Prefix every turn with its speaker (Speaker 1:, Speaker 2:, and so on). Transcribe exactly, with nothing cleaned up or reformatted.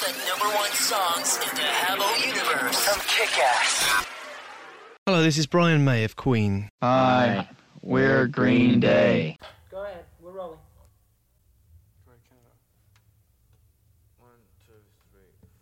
Speaker 1: the number one songs in the Habbo universe from Kick-Ass.
Speaker 2: Hello, this is Brian May of Queen.
Speaker 3: Hi, we're Green Day.
Speaker 4: Go ahead, we're rolling.
Speaker 5: One, two, three.